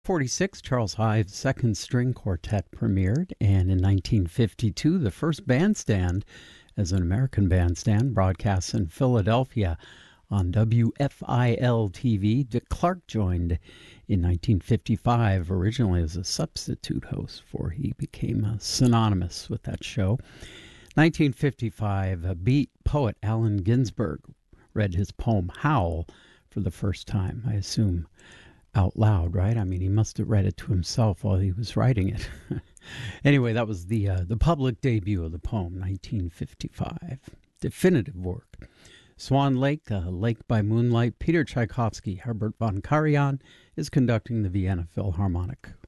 46, Charles Hyde's Second String Quartet premiered, and in 1952, the first bandstand, as an American bandstand, broadcasts in Philadelphia on WFIL-TV. Dick Clark joined in 1955, originally as a substitute host, for he became synonymous with that show. 1955, a beat poet Allen Ginsberg read his poem Howl for the first time, I assume out loud, right? I mean, he must have read it to himself while he was writing it. Anyway, that was the public debut of the poem, 1955. Definitive work. Swan Lake, Lake by Moonlight. Peter Tchaikovsky, Herbert von Karajan is conducting the Vienna Philharmonic